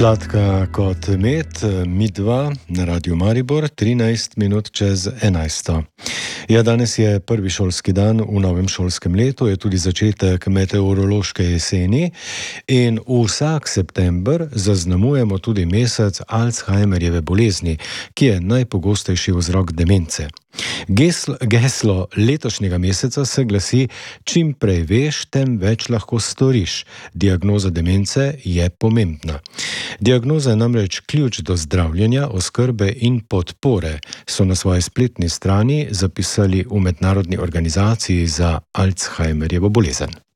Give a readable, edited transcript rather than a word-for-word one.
Sladka kot med, midva na Radiu Maribor, 13 minut čez 11. Ja, danes je prvi šolski dan v novem šolskem letu, je tudi začetek meteorološke jeseni in vsak september zaznamujemo tudi mesec Alzheimerjeve bolezni, ki je najpogostejši vzrok demence. Geslo letošnjega meseca se glasi: čim prej veš, tem več lahko storiš. Diagnoza demence je pomembna. Diagnoza je namreč ključ do zdravljenja, oskrbe in podpore, so na svoji spletni strani zapisali v Mednarodni organizaciji za Alzheimerjevo bolezen.